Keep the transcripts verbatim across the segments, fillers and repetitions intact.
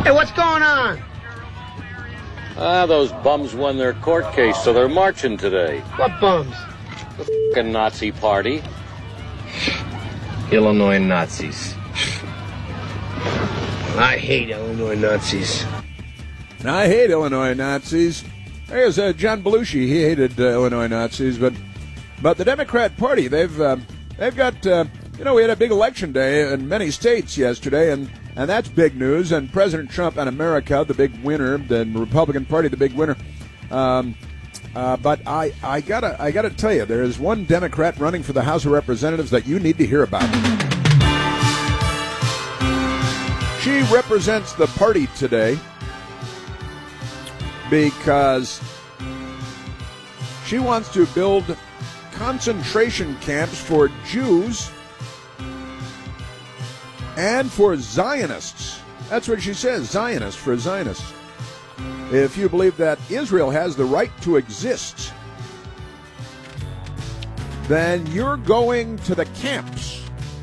Hey, what's going on? Ah, those bums won their court case, so they're marching today. What bums? The f***ing Nazi party. Illinois Nazis. I hate Illinois Nazis. I hate Illinois Nazis. There's uh, John Belushi. He hated uh, Illinois Nazis, but but the Democrat Party, they've uh, they've got uh, you know we had a big election day in many states yesterday, and. And that's big news. And President Trump and America, the big winner, the Republican Party, the big winner. Um, uh, but I, I gotta, I gotta tell you, there is one Democrat running for the House of Representatives that you need to hear about. She represents the party today because she wants to build concentration camps for Jews and for Zionists. That's what she says, Zionists for Zionists. If you believe that Israel has the right to exist, then you're going to the camps.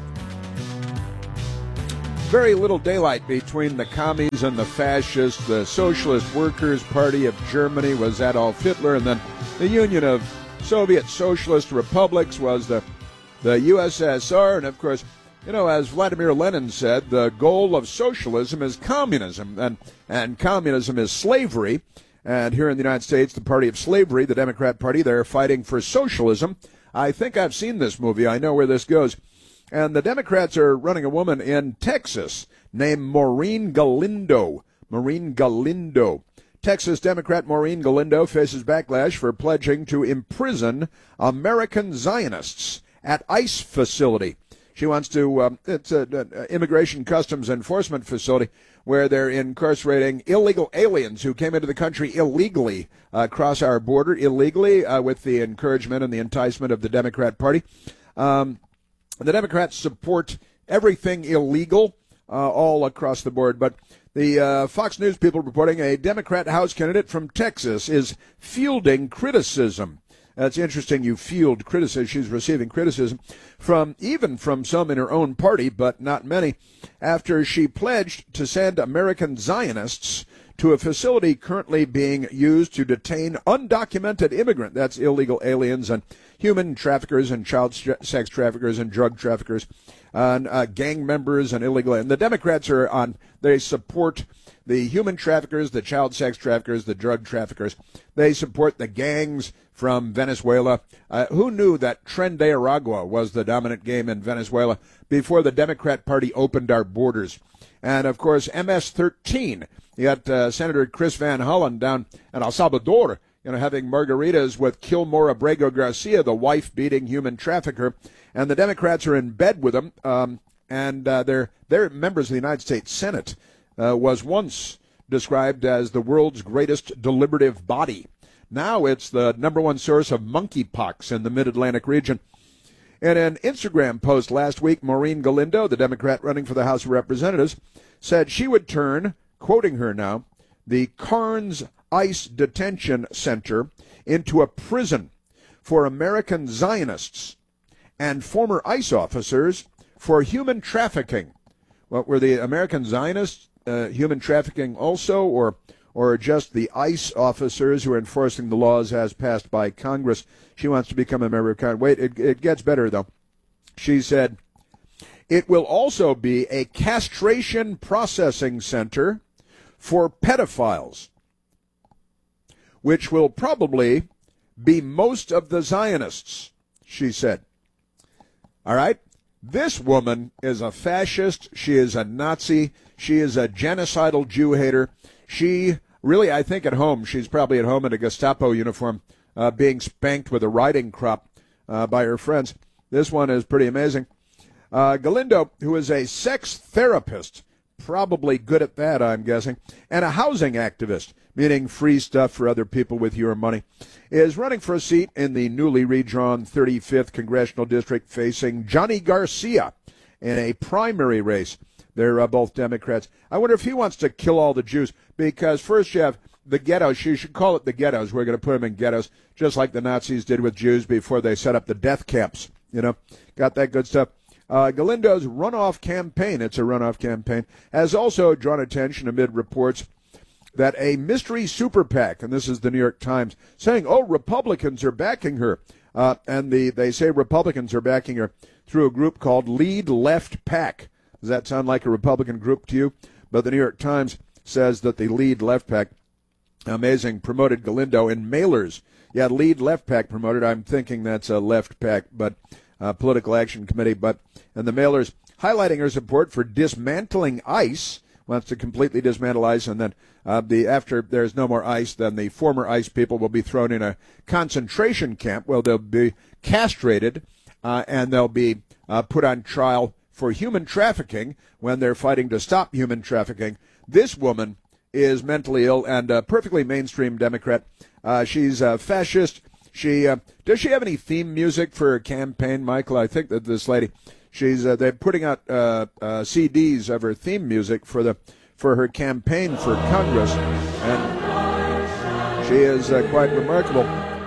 Very little daylight between the commies and the fascists. The Socialist Workers' Party of Germany was Adolf Hitler, and then the Union of Soviet Socialist Republics was the, the U S S R, and of course, you know, as Vladimir Lenin said, the goal of socialism is communism, and, and communism is slavery. And here in the United States, the party of slavery, the Democrat Party, they're fighting for socialism. I think I've seen this movie. I know where this goes. And the Democrats are running a woman in Texas named Maureen Galindo. Maureen Galindo. Texas Democrat Maureen Galindo faces backlash for pledging to imprison American Zionists at ICE facility. She wants to, um, it's an immigration customs enforcement facility where they're incarcerating illegal aliens who came into the country illegally, uh, across our border illegally, uh, with the encouragement and the enticement of the Democrat Party. Um, the Democrats support everything illegal, uh, all across the board. But the uh, Fox News people reporting a Democrat House candidate from Texas is fielding criticism. That's interesting. You field criticism. She's receiving criticism from even from some in her own party, but not many, after she pledged to send American Zionists to a facility currently being used to detain undocumented immigrants. That's illegal aliens and human traffickers and child sex traffickers and drug traffickers and uh, gang members and illegal. And the Democrats are on. They support the human traffickers, the child sex traffickers, the drug traffickers. They support the gangs from Venezuela. Uh, who knew that Tren de Aragua was the dominant game in Venezuela before the Democrat Party opened our borders? And, of course, M S thirteen. You got uh, Senator Chris Van Hollen down in El Salvador, you know, having margaritas with Kilmore Abrego Garcia, the wife-beating human trafficker. And the Democrats are in bed with him, um, and uh, they're, they're members of the United States Senate. Uh, was once described as the world's greatest deliberative body. Now it's the number one source of monkeypox in the mid-Atlantic region. In an Instagram post last week, Maureen Galindo, the Democrat running for the House of Representatives, said she would turn, quoting her now, the Carnes ICE Detention Center into a prison for American Zionists and former ICE officers for human trafficking. What were the American Zionists uh, human trafficking also, or or just the ICE officers who are enforcing the laws as passed by Congress? She wants to become a member of Congress. Wait, it, it gets better, though. She said, it will also be a castration processing center for pedophiles, which will probably be most of the Zionists, she said. All right? This woman is a fascist. She is a Nazi. She is a genocidal Jew hater. She really, I think at home, she's probably at home in a Gestapo uniform, uh, being spanked with a riding crop uh, by her friends. This one is pretty amazing. Uh, Galindo, who is a sex therapist, probably good at that, I'm guessing, and a housing activist, meaning free stuff for other people with your money, is running for a seat in the newly redrawn thirty-fifth Congressional District facing Johnny Garcia in a primary race. They're uh, both Democrats. I wonder if he wants to kill all the Jews, because first you have the ghettos. You should call it the ghettos. We're going to put them in ghettos, just like the Nazis did with Jews before they set up the death camps. You know, got that good stuff. Uh, Galindo's runoff campaign, it's a runoff campaign, has also drawn attention amid reports that a mystery super PAC, and this is the New York Times, saying, oh, Republicans are backing her. Uh, and the they say Republicans are backing her through a group called Lead Left PAC. Does that sound like a Republican group to you? But the New York Times says that the Lead Left PAC, amazing, promoted Galindo in mailers. Yeah, Lead Left PAC promoted. I'm thinking that's a left PAC, but uh, Political Action Committee. But and the mailers highlighting her support for dismantling ICE, wants to completely dismantle ICE, and then uh, the after there's no more ICE, then the former ICE people will be thrown in a concentration camp. Well, they'll be castrated, uh, and they'll be uh, put on trial for human trafficking when they're fighting to stop human trafficking. This woman is mentally ill and a perfectly mainstream Democrat. Uh, she's a fascist. She uh, does she have any theme music for her campaign, Michael? I think that this lady, she's uh, they're putting out uh, uh, C Ds of her theme music for the for her campaign for Congress, and she is uh, quite remarkable.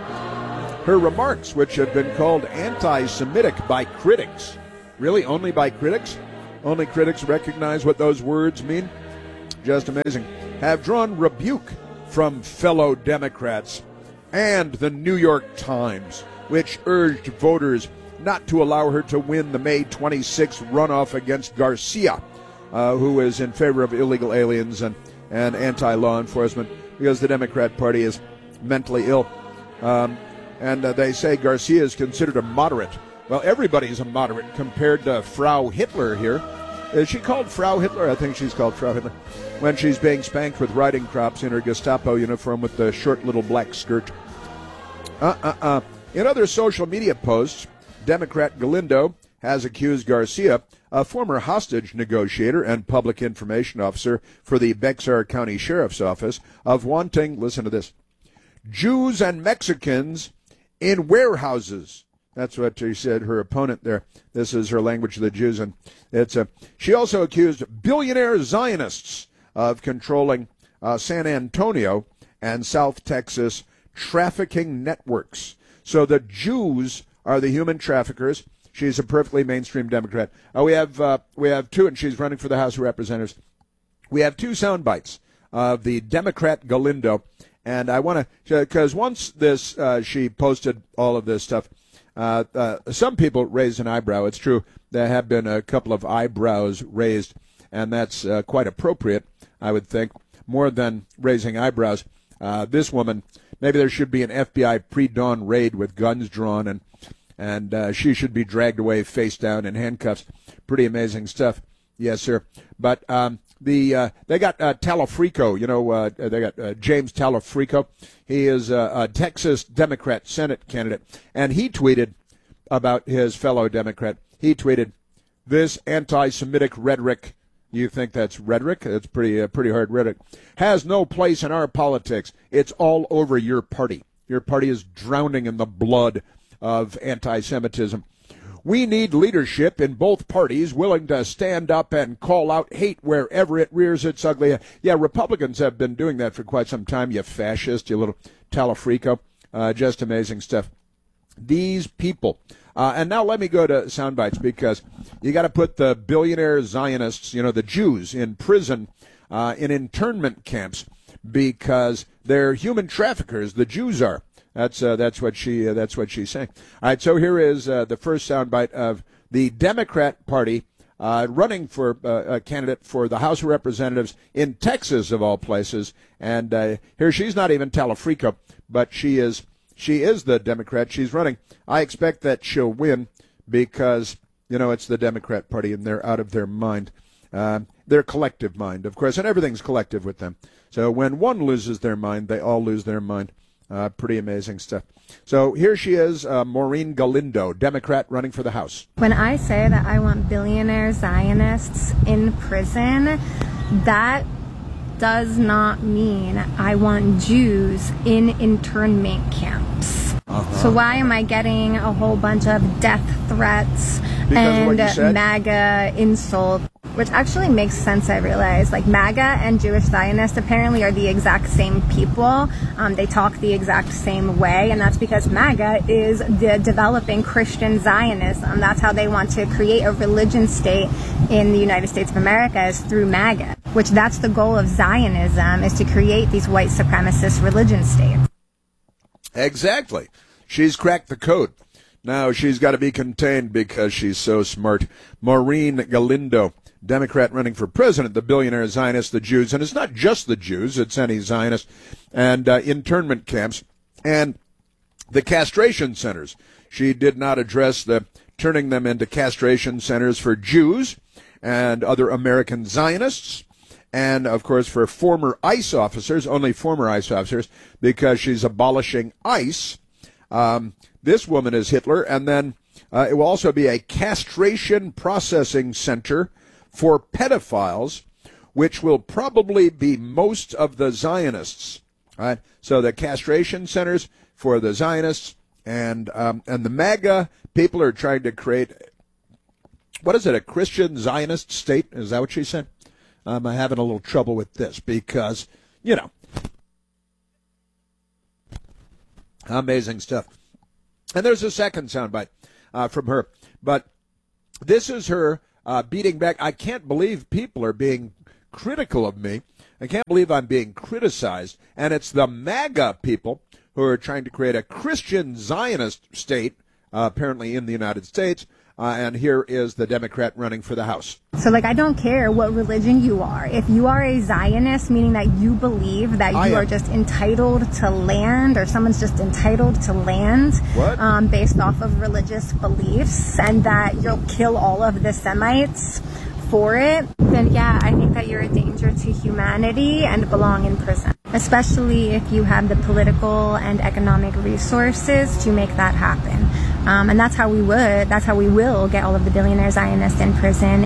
Her remarks, which have been called anti-Semitic by critics, really only by critics, only critics recognize what those words mean. Just amazing. Have drawn rebuke from fellow Democrats and the New York Times, which urged voters not to allow her to win the May twenty-sixth runoff against Garcia, uh, who is in favor of illegal aliens and, and anti-law enforcement, because the Democrat Party is mentally ill. Um, and uh, they say Garcia is considered a moderate. Well, everybody's a moderate compared to Frau Hitler here. Is she called Frau Hitler? I think she's called Frau Hitler. When she's being spanked with riding crops in her Gestapo uniform with the short little black skirt. Uh-uh-uh. In other social media posts, Democrat Galindo has accused Garcia, a former hostage negotiator and public information officer for the Bexar County Sheriff's Office, of wanting, listen to this, Jews and Mexicans in warehouses. That's what she said, her opponent there. This is her language of the Jews. And it's a, she also accused billionaire Zionists of controlling uh, San Antonio and South Texas trafficking networks. So the Jews are the human traffickers. She's a perfectly mainstream Democrat. Uh, we have uh, we have two, and she's running for the House of Representatives. We have two sound bites of the Democrat Galindo. And I want to, because once this, uh, she posted all of this stuff, Uh, uh, some people raised an eyebrow. It's true. There have been a couple of eyebrows raised, and that's uh, quite appropriate, I would think, more than raising eyebrows. Uh, this woman, maybe there should be an F B I pre-dawn raid with guns drawn, and and uh, she should be dragged away face down in handcuffs. Pretty amazing stuff. Yes, sir. But um, the uh, they got uh, Talafrico, you know, uh, they got uh, James Talafrico. He is a, a Texas Democrat Senate candidate, and he tweeted about his fellow Democrat. He tweeted, this anti-Semitic rhetoric, you think that's rhetoric? It's pretty uh, pretty hard rhetoric, has no place in our politics. It's all over your party. Your party is drowning in the blood of anti-Semitism. We need leadership in both parties willing to stand up and call out hate wherever it rears its ugly head. Yeah, Republicans have been doing that for quite some time, you fascist, you little Talafrico. Uh, just amazing stuff. These people. Uh, and now let me go to sound bites, because you got to put the billionaire Zionists, you know, the Jews, in prison, uh, in internment camps, because they're human traffickers. The Jews are. That's uh, that's what she uh, that's what she's saying. All right, so here is uh, the first soundbite of the Democrat Party uh, running for uh, a candidate for the House of Representatives in Texas, of all places. And uh, here she's not even Talafrico, but she is she is the Democrat. She's running. I expect that she'll win, because you know it's the Democrat Party and they're out of their mind, uh, their collective mind, of course, and everything's collective with them. So when one loses their mind, they all lose their mind. Uh, pretty amazing stuff. So here she is, uh, Maureen Galindo, Democrat running for the House. When I say that I want billionaire Zionists in prison, that does not mean I want Jews in internment camps. Uh-huh. So why am I getting a whole bunch of death threats because and MAGA insults? Which actually makes sense, I realize. Like, MAGA and Jewish Zionists apparently are the exact same people. Um, they talk the exact same way, and that's because MAGA is the developing Christian Zionism. That's how they want to create a religion state in the United States of America, is through MAGA, which that's the goal of Zionism, is to create these white supremacist religion states. Exactly. She's cracked the code. Now she's got to be contained because she's so smart. Maureen Galindo, Democrat running for president, the billionaire Zionists, the Jews, and it's not just the Jews, it's any Zionist, and uh, internment camps, and the castration centers. She did not address the turning them into castration centers for Jews and other American Zionists, and, of course, for former ICE officers, only former ICE officers, because she's abolishing ICE. Um, this woman is Hitler, and then uh, it will also be a castration processing center for pedophiles, which will probably be most of the Zionists. Right? So the castration centers for the Zionists and um, and the MAGA people are trying to create, what is it, a Christian Zionist state? Is that what she said? Um, I'm having a little trouble with this because, you know, amazing stuff. And there's a second soundbite uh, from her, but this is her Uh, beating back. I can't believe people are being critical of me. I can't believe I'm being criticized. And it's the MAGA people who are trying to create a Christian Zionist state, uh, apparently in the United States. Uh, and here is the Democrat running for the House. So, like, I don't care what religion you are. If you are a Zionist, meaning that you believe that you are just entitled to land, or someone's just entitled to land um, based off of religious beliefs, and that you'll kill all of the Semites for it, then yeah, I think that you're a danger to humanity and belong in prison. Especially if you have the political and economic resources to make that happen. Um, and that's how we would, that's how we will get all of the billionaire Zionists in prison.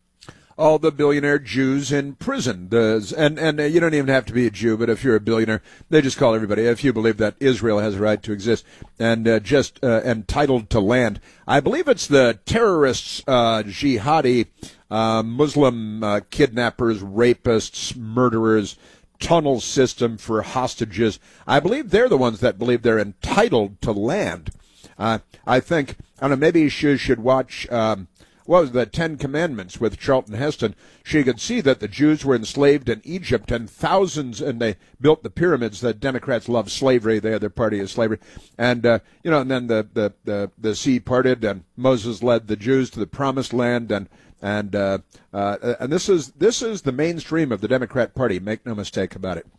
All the billionaire Jews in prison. The, and and uh, you don't even have to be a Jew, but if you're a billionaire, they just call everybody. If you believe that Israel has a right to exist and uh, just uh, entitled to land. I believe it's the terrorists, uh, jihadi, uh, Muslim uh, kidnappers, rapists, murderers, tunnel system for hostages. I believe they're the ones that believe they're entitled to land. Uh, I think, I don't know, maybe she should watch, um, what was the Ten Commandments with Charlton Heston. She could see that the Jews were enslaved in Egypt and thousands, and they built the pyramids. The Democrats love slavery. They, their party is slavery. And, uh, you know, and then the, the, the, the sea parted and Moses led the Jews to the promised land. And, and, uh, uh, and this is, this is the mainstream of the Democrat Party. Make no mistake about it.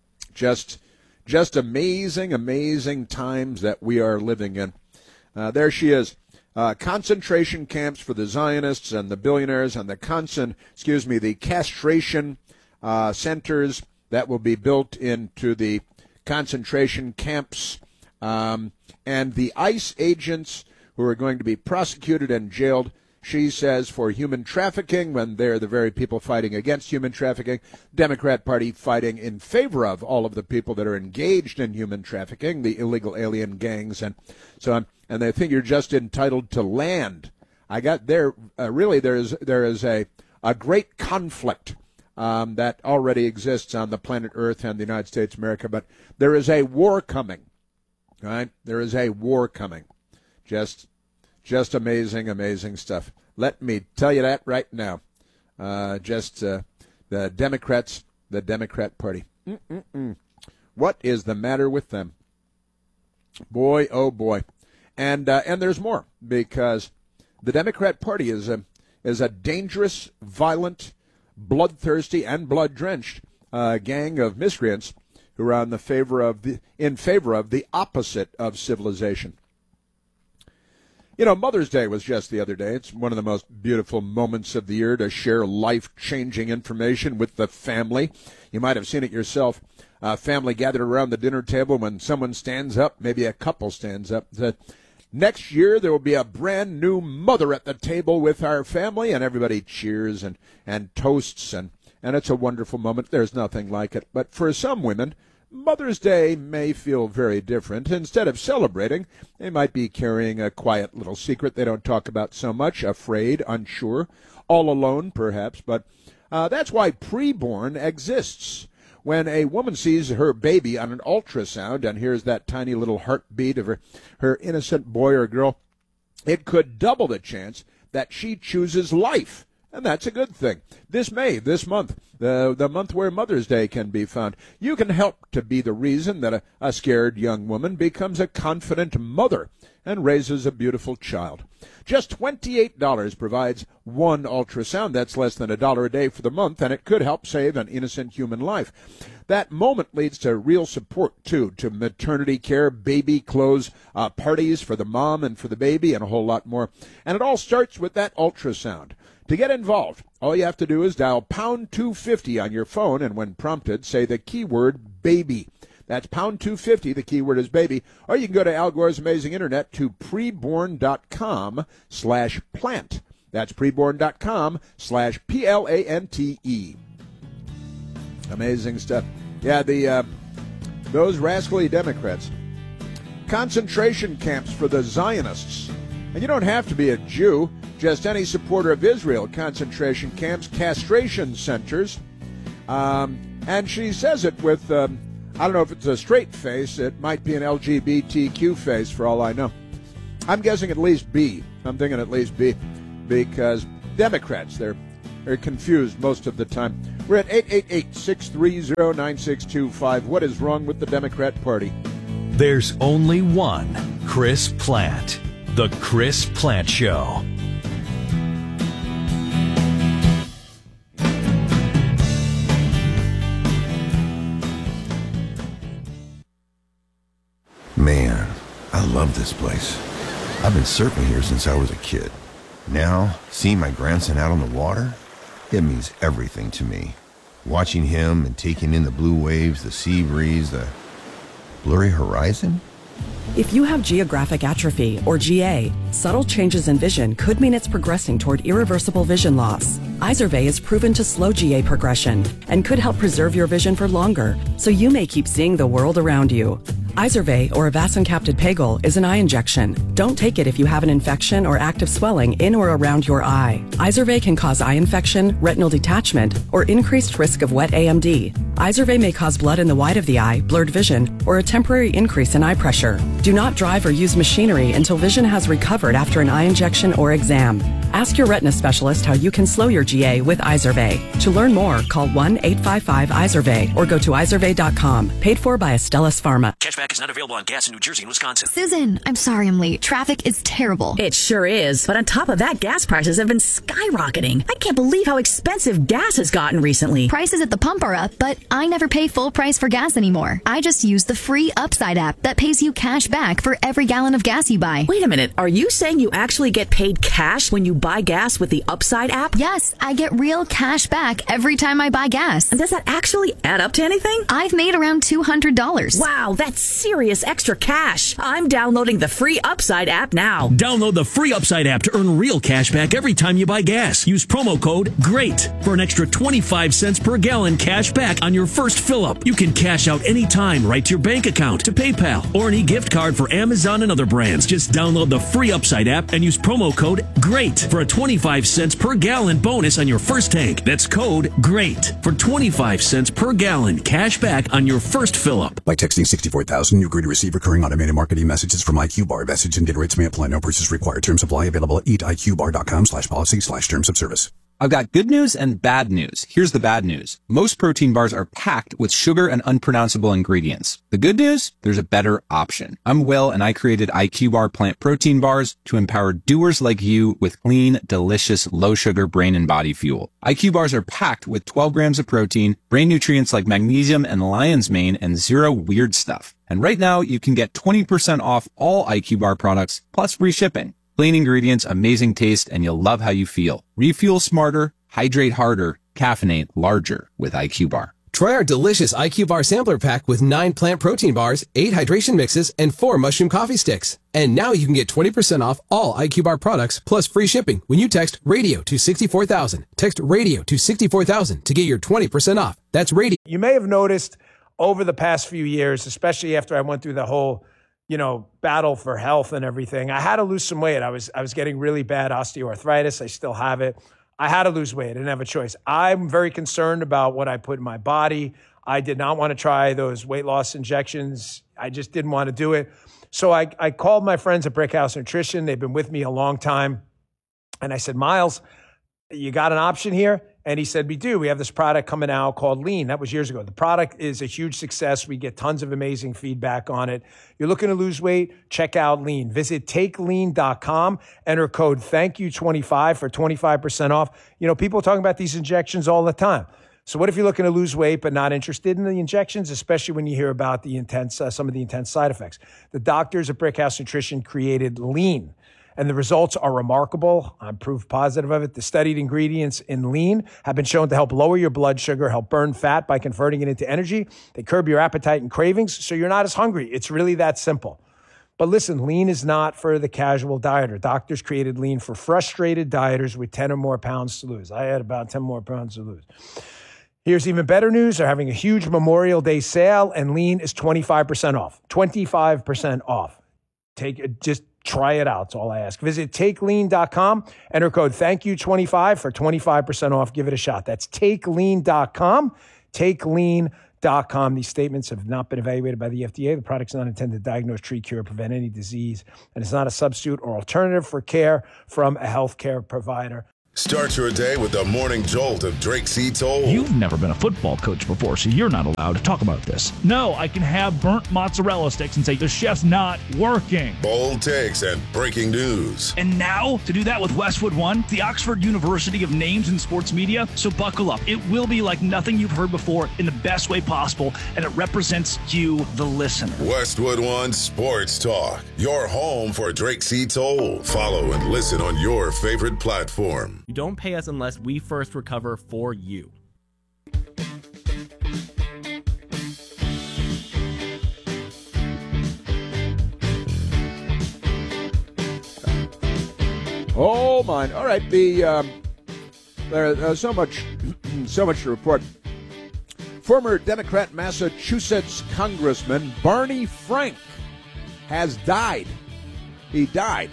Just, just amazing, amazing times that we are living in. Uh, there she is. Uh, concentration camps for the Zionists and the billionaires, and the concent, excuse me, the castration uh, centers that will be built into the concentration camps, um, and the ICE agents who are going to be prosecuted and jailed, she says, for human trafficking, when they're the very people fighting against human trafficking. Democrat Party fighting in favor of all of the people that are engaged in human trafficking, the illegal alien gangs and so on. And they think you're just entitled to land. I got there. Uh, really, there is there is a a great conflict um, that already exists on the planet Earth and the United States of America. But there is a war coming. Right? There is a war coming. Just. Just amazing, amazing stuff. Let me tell you that right now. Uh, just uh, the Democrats, the Democrat Party. Mm-mm-mm. What is the matter with them? Boy, oh boy. And uh, and there's more, because the Democrat Party is a is a dangerous, violent, bloodthirsty, and blood-drenched uh, gang of miscreants who are on the favor of the in favor of the opposite of civilization. You know, Mother's Day was just the other day. It's one of the most beautiful moments of the year to share life-changing information with the family. You might have seen it yourself. Uh, family gathered around the dinner table when someone stands up, maybe a couple stands up, said, next year there will be a brand new mother at the table with our family, and everybody cheers and, and toasts, and, and it's a wonderful moment. There's nothing like it. But for some women, Mother's Day may feel very different. Instead of celebrating, they might be carrying a quiet little secret they don't talk about so much, afraid, unsure, all alone perhaps, but uh, that's why Preborn exists. When a woman sees her baby on an ultrasound and hears that tiny little heartbeat of her, her innocent boy or girl, it could double the chance that she chooses life. And that's a good thing. This May, this month, the the month where Mother's Day can be found, you can help to be the reason that a, a scared young woman becomes a confident mother and raises a beautiful child. Just twenty-eight dollars provides one ultrasound. That's less than a dollar a day for the month, and it could help save an innocent human life. That moment leads to real support, too, to maternity care, baby clothes, uh, parties for the mom and for the baby, and a whole lot more. And it all starts with that ultrasound. To get involved, all you have to do is dial pound two fifty on your phone, and when prompted, say the keyword baby. That's pound two fifty, the keyword is baby. Or you can go to Al Gore's amazing internet to preborn.com slash plant. That's preborn.com slash P L A N T E. Amazing stuff. Yeah, the uh, those rascally Democrats. Concentration camps for the Zionists. And you don't have to be a Jew. Just any supporter of Israel. Concentration camps, castration centers. Um, and she says it with, um, I don't know if it's a straight face. It might be an L G B T Q face for all I know. I'm guessing at least B. I'm thinking at least B. Because Democrats, they're, they're confused most of the time. We're at eight eight eight, six three zero, nine six two five. What is wrong with the Democrat Party? There's only one Chris Plant. The Chris Plant Show. Man, I love this place. I've been surfing here since I was a kid. Now, seeing my grandson out on the water, it means everything to me. Watching him and taking in the blue waves, the sea breeze, the blurry horizon. If you have geographic atrophy, or G A, subtle changes in vision could mean it's progressing toward irreversible vision loss. Izervay is proven to slow G A progression and could help preserve your vision for longer, so you may keep seeing the world around you. Izervay, or avacincaptad pegol, is an eye injection. Don't take it if you have an infection or active swelling in or around your eye. Izervay can cause eye infection, retinal detachment, or increased risk of wet A M D. Izervay may cause blood in the white of the eye, blurred vision, or a temporary increase in eye pressure. Do not drive or use machinery until vision has recovered after an eye injection or exam. Ask your retina specialist how you can slow your G A with Izervay. To learn more, call one eight five five Izervay or go to izervay dot com. Paid for by Astellas Pharma. Cashback is not available on gas in New Jersey and Wisconsin. Susan, I'm sorry I'm late. Traffic is terrible. It sure is. But on top of that, gas prices have been skyrocketing. I can't believe how expensive gas has gotten recently. Prices at the pump are up, but I never pay full price for gas anymore. I just use the free Upside app that pays you cash back for every gallon of gas you buy. Wait a minute. Are you saying you actually get paid cash when you buy gas with the Upside app? Yes, I get real cash back every time I buy gas. And does that actually add up to anything? I've made around two hundred dollars. Wow, that's serious extra cash. I'm downloading the free Upside app now. Download the free Upside app to earn real cash back every time you buy gas. Use promo code GREAT for an extra twenty-five cents per gallon cash back on your first fill-up. You can cash out anytime right to your bank account, to PayPal, or an e-gift card for Amazon and other brands. Just download the free Upside app and use promo code GREAT for a twenty-five cents per gallon bonus on your first tank. That's code GREAT for twenty-five cents per gallon cash back on your first fill-up. By texting sixty-four thousand, you agree to receive recurring automated marketing messages from iQBar. Message and data rates may apply. No purchase required. Terms apply. Available at eatiqbar.com slash policy slash terms of service. I've got good news and bad news. Here's the bad news. Most protein bars are packed with sugar and unpronounceable ingredients. The good news? There's a better option. I'm Will, and I created iQBar plant protein bars to empower doers like you with clean, delicious, low-sugar brain and body fuel. iQBars are packed with twelve grams of protein, brain nutrients like magnesium and lion's mane, and zero weird stuff. And right now, you can get twenty percent off all iQBar products, plus free shipping. Clean ingredients, amazing taste, and you'll love how you feel. Refuel smarter, hydrate harder, caffeinate larger with iQBar. Try our delicious iQBar sampler pack with nine plant protein bars, eight hydration mixes, and four mushroom coffee sticks. And now you can get twenty percent off all iQBar products plus free shipping when you text radio to sixty-four thousand. Text radio to sixty-four thousand to get your twenty percent off. That's radio. You may have noticed over the past few years, especially after I went through the whole, you know, battle for health and everything, I had to lose some weight. I was I was getting really bad osteoarthritis. I still have it. I had to lose weight. I didn't have a choice. I'm very concerned about what I put in my body. I did not want to try those weight loss injections. I just didn't want to do it. So I, I called my friends at Brickhouse Nutrition. They've been with me a long time. And I said, Miles, you got an option here? And he said, we do. We have this product coming out called Lean. That was years ago. The product is a huge success. We get tons of amazing feedback on it. You're looking to lose weight? Check out Lean. Visit take lean dot com. Enter code thank you twenty-five for twenty-five percent off. You know, people are talking about these injections all the time. So what if you're looking to lose weight but not interested in the injections, especially when you hear about the intense, uh, some of the intense side effects? The doctors at Brickhouse Nutrition created Lean, and the results are remarkable. I'm proof positive of it. The studied ingredients in Lean have been shown to help lower your blood sugar, help burn fat by converting it into energy. They curb your appetite and cravings, so you're not as hungry. It's really that simple. But listen, Lean is not for the casual dieter. Doctors created Lean for frustrated dieters with ten or more pounds to lose. I had about ten more pounds to lose. Here's even better news. They're having a huge Memorial Day sale, and Lean is twenty-five percent off. twenty-five percent off. Take it, just try it out. That's all I ask. Visit take lean dot com. Enter code thank you twenty-five for twenty-five percent off. Give it a shot. That's take lean dot com. take lean dot com. These statements have not been evaluated by the F D A. The product's not intended to diagnose, treat, cure, or prevent any disease, and it's not a substitute or alternative for care from a healthcare provider. Start your day with the morning jolt of Drake C. Toll. You've never been a football coach before, so you're not allowed to talk about this. No, I can have burnt mozzarella sticks and say the chef's not working. Bold takes and breaking news. And now, to do that with Westwood One, the Oxford University of Names in Sports Media. So buckle up. It will be like nothing you've heard before in the best way possible, and it represents you, the listener. Westwood One Sports Talk, your home for Drake C. Toll. Follow and listen on your favorite platform. You don't pay us unless we first recover for you. Oh, mine. All right. The um, there's uh, so much, so much to report. Former Democrat Massachusetts Congressman Barney Frank has died. He died.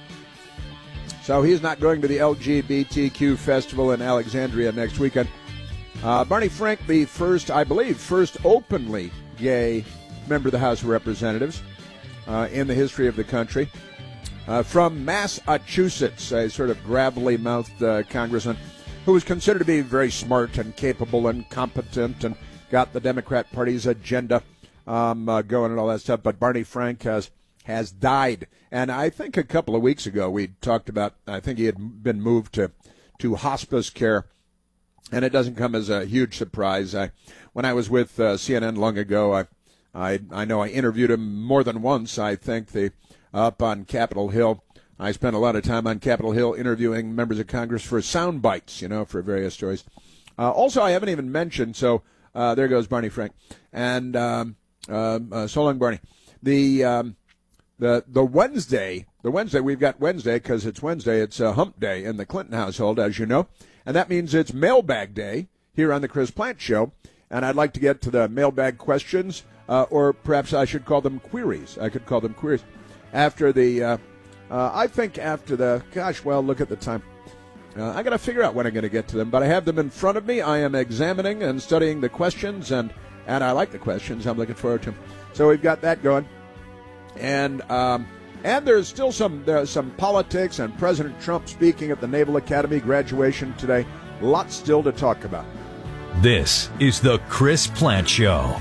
So he's not going to the L G B T Q festival in Alexandria next weekend. Uh, Barney Frank, the first, I believe, first openly gay member of the House of Representatives uh, in the history of the country. Uh, from Massachusetts, a sort of gravelly-mouthed uh, congressman who was considered to be very smart and capable and competent and got the Democrat Party's agenda um, uh, going and all that stuff. But Barney Frank has has died. And I think a couple of weeks ago we talked about, I think he had been moved to, to hospice care. And it doesn't come as a huge surprise. I, when I was with uh, C N N long ago, I, I I know I interviewed him more than once, I think, the up on Capitol Hill. I spent a lot of time on Capitol Hill interviewing members of Congress for sound bites, you know, for various stories. Uh, also, I haven't even mentioned, so uh, there goes Barney Frank. And um, uh, uh, so long, Barney. The... Um, The the Wednesday, the Wednesday, we've got Wednesday because it's Wednesday. It's a hump day in the Clinton household, as you know. And that means it's mailbag day here on the Chris Plant Show. And I'd like to get to the mailbag questions, uh, or perhaps I should call them queries. I could call them queries. After the, uh, uh, I think after the, gosh, well, look at the time. Uh, I got to figure out when I'm going to get to them. But I have them in front of me. I am examining and studying the questions, and, and I like the questions. I'm looking forward to them. So we've got that going. And um, and there's still some uh, some politics and President Trump speaking at the Naval Academy graduation today. Lots still to talk about. This is the Chris Plant Show.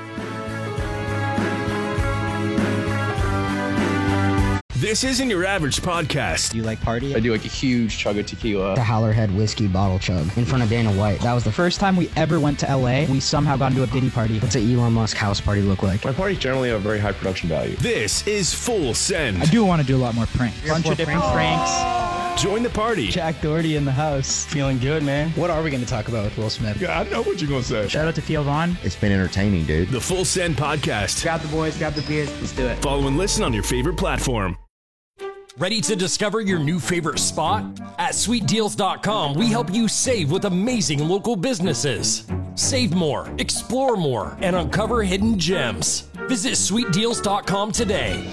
This isn't your average podcast. Do you like party? I do like a huge chug of tequila. The Howlerhead whiskey bottle chug in front of Dana White. That was the first time we ever went to L A. We somehow got into a Diddy party. What's an Elon Musk house party look like? My parties generally have a very high production value. This is Full Send. I do want to do a lot more pranks. A bunch of different pranks. pranks. Join the party. Jack Doherty in the house. Feeling good, man. What are we going to talk about with Will Smith? Yeah, I know what you're going to say. Shout out to Theo Vaughn. It's been entertaining, dude. The Full Send podcast. Grab the boys, grab the beers. Let's do it. Follow and listen on your favorite platform. Ready to discover your new favorite spot? At sweet deals dot com, we help you save with amazing local businesses. Save more, explore more, and uncover hidden gems. Visit sweet deals dot com today.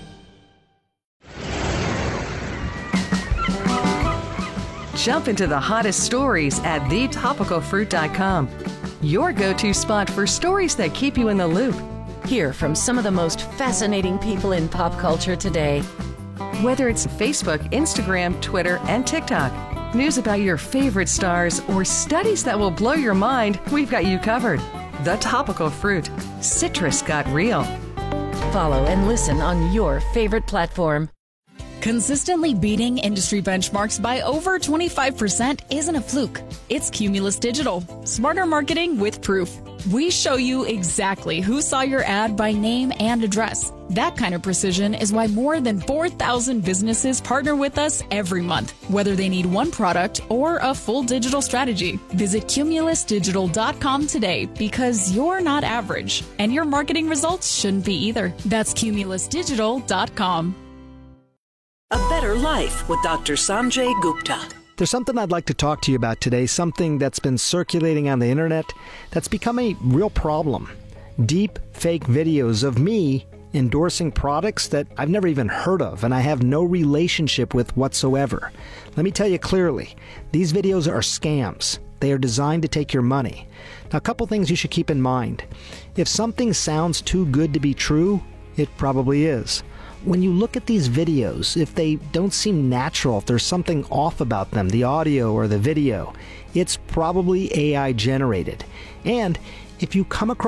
Jump into the hottest stories at the topical fruit dot com. Your go-to spot for stories that keep you in the loop. Hear from some of the most fascinating people in pop culture today. Whether it's Facebook, Instagram, Twitter, and TikTok, news about your favorite stars, or studies that will blow your mind, we've got you covered. The Topical Fruit. Citrus got real. Follow and listen on your favorite platform. Consistently beating industry benchmarks by over twenty-five percent isn't a fluke. It's Cumulus Digital. Smarter marketing with proof. We show you exactly who saw your ad by name and address. That kind of precision is why more than four thousand businesses partner with us every month, whether they need one product or a full digital strategy. Visit cumulus digital dot com today because you're not average, and your marketing results shouldn't be either. That's cumulus digital dot com. A Better Life with Doctor Sanjay Gupta. There's something I'd like to talk to you about today, something that's been circulating on the internet that's become a real problem. Deep fake videos of me endorsing products that I've never even heard of and I have no relationship with whatsoever. Let me tell you clearly, these videos are scams. They are designed to take your money. Now, a couple things you should keep in mind. If something sounds too good to be true, it probably is. When you look at these videos, if they don't seem natural, if there's something off about them, the audio or the video, it's probably A I generated. And if you come across